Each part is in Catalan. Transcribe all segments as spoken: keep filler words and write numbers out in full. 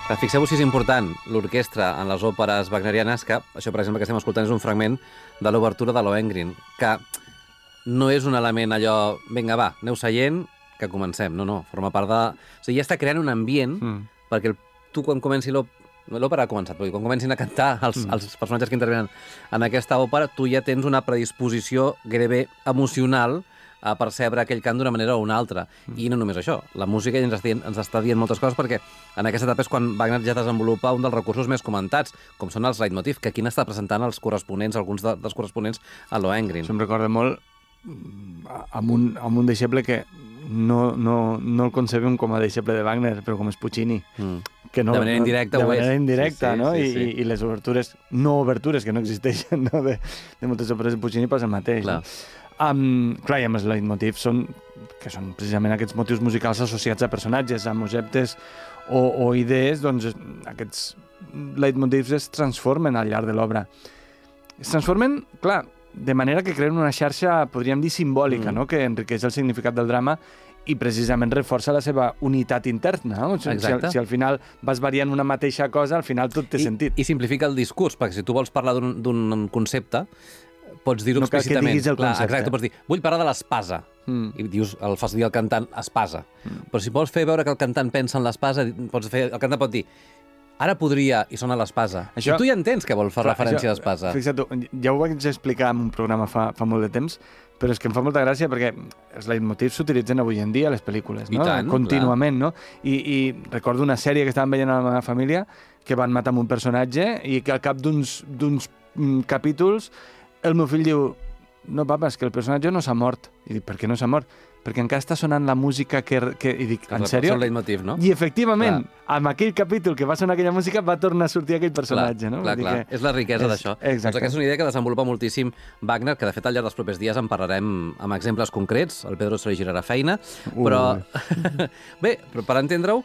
Fixeu-vos si és important l'orquestra en les òperes wagnerianes, que això, per exemple, que estem escoltant és un fragment de l'obertura de Lohengrin, que no és un element allò, vinga, va, aneu seient, que comencem. No, no, forma part de... O sigui, ja està creant un ambient mm. perquè el, tu, quan comenci l'òpera, ha començat, però quan comencin a cantar els, mm. els personatges que intervenen en aquesta òpera, tu ja tens una predisposició gairebé emocional a percebre aquell cant d'una manera o una altra. Mm. I no només això, la música ja ens, està, ens està dient moltes coses, perquè en aquesta etapa és quan Wagner ja desenvolupa un dels recursos més comentats, com són els leitmotiv, que aquí n'està presentant els corresponents, alguns de, dels corresponents a Lohengrin. Això em recorda molt amb un, amb un deixeble que no, no, no el concebem com a deixeble de Wagner, però com és Puccini. Mm. Que no, de manera indirecta no, ho és. De manera indirecta, sí, sí, no? Sí, I, sí. I, I les obertures, no obertures, que no existeixen, no? De, de moltes òperes de Puccini passa el mateix. Clar. No? Um, clar, i amb els leitmotivs són, que són precisament aquests motius musicals associats a personatges, a objectes o, o idees, doncs aquests leitmotivs es transformen al llarg de l'obra. Es transformen, clar, de manera que creen una xarxa, podríem dir, simbòlica, mm. no? Que enriqueix el significat del drama i precisament reforça la seva unitat interna. No? Si, si, al, si al final vas variant una mateixa cosa, al final tot té I, sentit. I simplifica el discurs, perquè si tu vols parlar d'un concepte, pots dir-ho no explícitament. No cal que diguis el Clar, concepte. Exacte, pots dir, vull parlar de l'espasa. Mm. I dius, el fas dir al cantant, espasa. Mm. Però si vols fer veure que el cantant pensa en l'espasa, pots fer, el cantant pot dir, ara podria, i sona l'espasa. Això... I tu ja entens que vol fer clar, referència això, a l'espasa. Fixa't, ja ho vaig explicar en un programa fa, fa molt de temps, però és que em fa molta gràcia perquè els leitmotivs s'utilitzen avui en dia a les pel·lícules, no? Tant, contínuament, clar. No? I, I recordo una sèrie que estàvem veient a la meva família que van matar amb un personatge i que al cap d'uns capítols el meu fill diu, no, papa, és que el personatge no s'ha mort. I dic, per què no s'ha mort? Perquè encara està sonant la música que... que... I dic, en sèrio? És un leitmotiv, no? I efectivament, clar. Amb aquell capítol que va sonar aquella música va tornar a sortir aquell personatge, clar, no? Clar, clar, que... és la riquesa d'això. Doncs aquesta és una idea que desenvolupa moltíssim Wagner, que de fet al llarg dels propers dies en parlarem amb exemples concrets, el Pedro se li girarà feina, però... Bé, però per entendre-ho,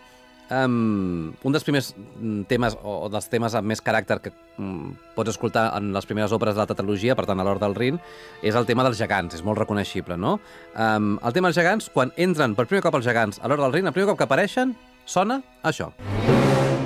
Um, un dels primers temes, o dels temes amb més caràcter que um, pots escoltar en les primeres òperes de la tetralogia, per tant a l'Hort del Rin, és el tema dels gegants, és molt reconeixible, no? Um, el tema dels gegants, quan entren per primer cop els gegants a l'Hort del Rin, el primer cop que apareixen, sona això.